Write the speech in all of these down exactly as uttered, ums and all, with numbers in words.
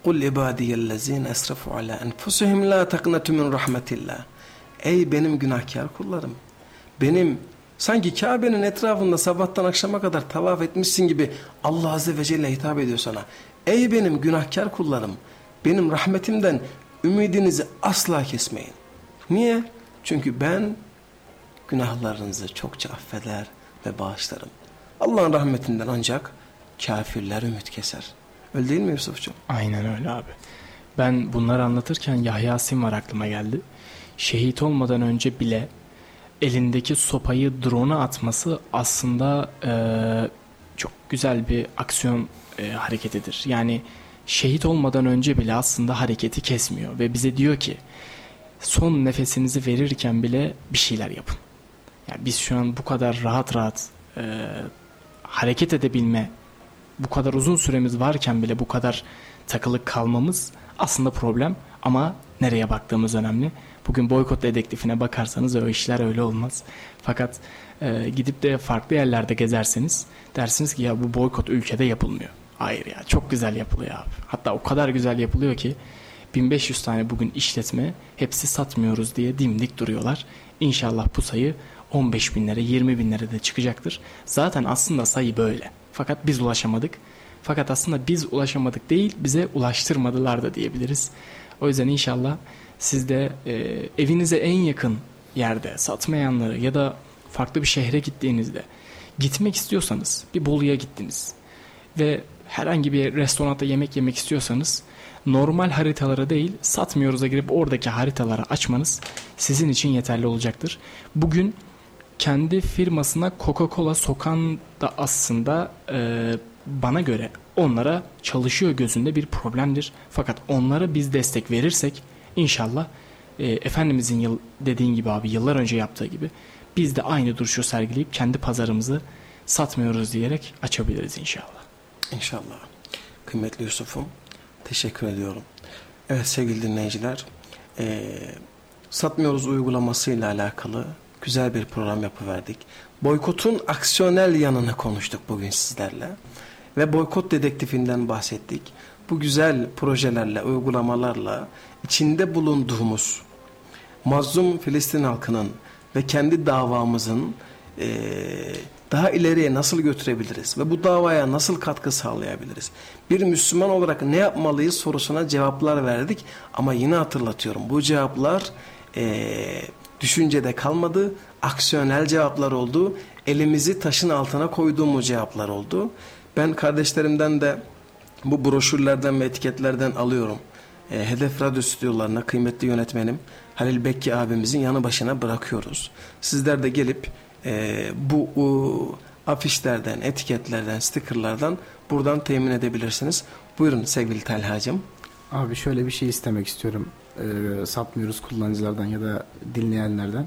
Kul ibadiyellezine esrafu ala enfusihim la taqnatu min rahmetillah. Ey benim günahkar kullarım. Benim sanki Kabe'nin etrafında sabahtan akşama kadar tavaf etmişsin gibi Allah Azze ve Celle hitap ediyor sana. Ey benim günahkar kullarım. Benim rahmetimden ümidinizi asla kesmeyin. Niye? Çünkü ben günahlarınızı çokça affeder ve bağışlarım. Allah'ın rahmetinden ancak kafirler ümit keser. Öyle değil mi Yusufcuğum? Aynen öyle abi. Ben bunları anlatırken Yahya Sinvar aklıma geldi. Şehit olmadan önce bile elindeki sopayı drone'a atması aslında e, çok güzel bir aksiyon e, hareketidir. Yani şehit olmadan önce bile aslında hareketi kesmiyor ve bize diyor ki son nefesinizi verirken bile bir şeyler yapın. Yani biz şu an bu kadar rahat rahat e, hareket edebilme, bu kadar uzun süremiz varken bile bu kadar takılık kalmamız aslında problem, ama nereye baktığımız önemli. Bugün boykot dedektifine bakarsanız o işler öyle olmaz. Fakat e, gidip de farklı yerlerde gezerseniz dersiniz ki ya bu boykot ülkede yapılmıyor. Hayır ya, çok güzel yapılıyor abi. Hatta o kadar güzel yapılıyor ki bin beş yüz tane bugün işletme hepsi satmıyoruz diye dimdik duruyorlar. İnşallah bu sayı on beş binlere yirmi binlere de çıkacaktır. Zaten aslında sayı böyle. Fakat biz ulaşamadık. Fakat aslında biz ulaşamadık değil, bize ulaştırmadılar da diyebiliriz. O yüzden inşallah siz de e, evinize en yakın yerde satmayanları ya da farklı bir şehre gittiğinizde, gitmek istiyorsanız, bir Bolu'ya gittiniz ve herhangi bir restoranda yemek yemek istiyorsanız normal haritalara değil, satmıyoruz'a girip oradaki haritalara açmanız sizin için yeterli olacaktır. Bugün kendi firmasına Coca-Cola sokan da aslında e, bana göre onlara çalışıyor gözünde bir problemdir. Fakat onlara biz destek verirsek inşallah e, Efendimizin yıl, dediğin gibi abi, yıllar önce yaptığı gibi biz de aynı duruşu sergileyip kendi pazarımızı satmıyoruz diyerek açabiliriz inşallah. İnşallah. Kıymetli Yusuf'um, teşekkür ediyorum. Evet sevgili dinleyiciler, e, satmıyoruz uygulamasıyla alakalı güzel bir program yapıverdik. Boykotun aksiyonel yanını konuştuk bugün sizlerle. Ve boykot dedektifinden bahsettik. Bu güzel projelerle, uygulamalarla içinde bulunduğumuz mazlum Filistin halkının ve kendi davamızın e, daha ileriye nasıl götürebiliriz ve bu davaya nasıl katkı sağlayabiliriz? Bir Müslüman olarak ne yapmalıyız sorusuna cevaplar verdik. Ama yine hatırlatıyorum, bu cevaplar e, düşüncede kalmadı, aksiyonel cevaplar oldu. Elimizi taşın altına koyduğumuz cevaplar oldu. Ben kardeşlerimden de bu broşürlerden ve etiketlerden alıyorum. E, Hedef Radyo stüdyolarına kıymetli yönetmenim Halil Bekki abimizin yanı başına bırakıyoruz. Sizler de gelip e, bu o, afişlerden, etiketlerden, stikerlerden buradan temin edebilirsiniz. Buyurun sevgili Talhacığım. Abi şöyle bir şey istemek istiyorum. Ee, satmıyoruz kullanıcılardan ya da dinleyenlerden.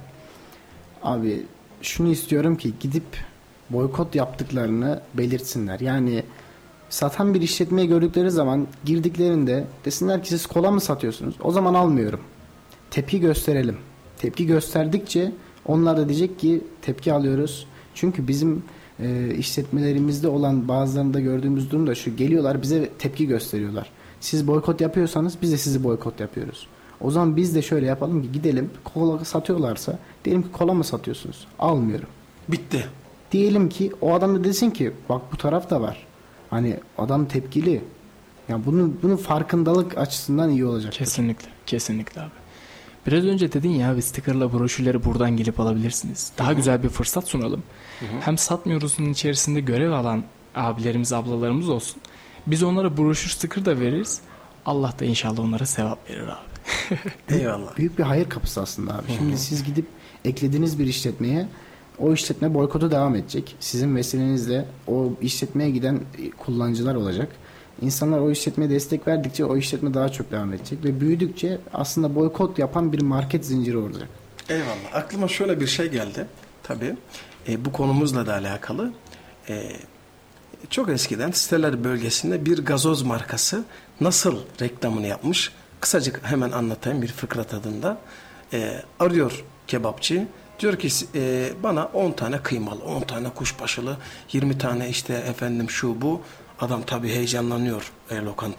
Abi şunu istiyorum ki gidip boykot yaptıklarını belirtsinler. Yani satan bir işletmeyi gördükleri zaman girdiklerinde desinler ki siz kola mı satıyorsunuz? O zaman almıyorum. Tepki gösterelim. Tepki gösterdikçe onlar da diyecek ki tepki alıyoruz. Çünkü bizim e, işletmelerimizde olan bazılarında gördüğümüz durum da şu: geliyorlar bize tepki gösteriyorlar. Siz boykot yapıyorsanız biz de sizi boykot yapıyoruz. O zaman biz de şöyle yapalım ki gidelim, kola satıyorlarsa diyelim ki kola mı satıyorsunuz? Almıyorum. Bitti. Diyelim ki o adam da desin ki bak bu taraf da var. Hani adam tepkili. Yani bunun bunun farkındalık açısından iyi olacak. Kesinlikle. Kesinlikle abi. Biraz önce dedin ya, bir stickerla broşürleri buradan gelip alabilirsiniz. Daha Hı-hı. güzel bir fırsat sunalım. Hı-hı. Hem satmıyoruz'un içerisinde görev alan abilerimiz, ablalarımız olsun. Biz onlara broşür, sticker da veririz. Allah da inşallah onlara sevap verir abi. Eyvallah. Büyük bir hayır kapısı aslında abi. Hı-hı. Şimdi siz gidip eklediğiniz bir işletmeye, o işletme boykotu devam edecek. Sizin vesilenizle o işletmeye giden kullanıcılar olacak. İnsanlar o işletmeye destek verdikçe o işletme daha çok devam edecek ve büyüdükçe aslında boykot yapan bir market zinciri olacak. Eyvallah. Aklıma şöyle bir şey geldi. Tabii e, bu konumuzla da alakalı. E, çok eskiden Siteler bölgesinde bir gazoz markası nasıl reklamını yapmış? Kısacık hemen anlatayım bir fıkra tadında. E, arıyor kebapçı. Diyor ki e, bana on tane kıymalı, on tane kuşbaşılı, yirmi tane işte efendim şu bu. Adam tabii heyecanlanıyor e, lokanta